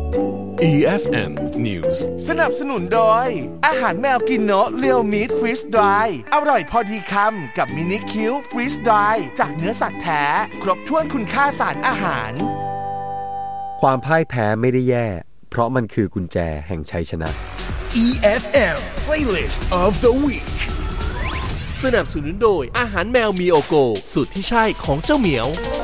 EFM News สนับสนุนโดยอาหารแมวกินโนะเรียวมีทฟรีสดรายอร่อยพอดีคำกับมินิคิวฟรีสดรายจากเนื้อสัตว์แท้ครบถ้วนคุณค่าสารอาหารความพ่ายแพ้ไม่ได้แย่เพราะมันคือกุญแจแห่งชัยชนะ EFM Playlist of the Week สนับสนุนโดยอาหารแมวมีโอโกสูตรที่ใช่ของเจ้าเหมียว